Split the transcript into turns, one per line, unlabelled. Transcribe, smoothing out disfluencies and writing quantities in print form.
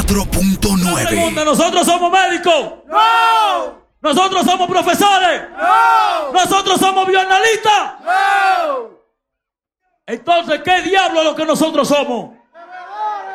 94.9.
¿Nosotros somos médicos?
¡No!
¿Nosotros somos profesores?
¡No!
¿Nosotros somos bioanalistas?
¡No!
Entonces, ¿qué diablo es lo que nosotros somos?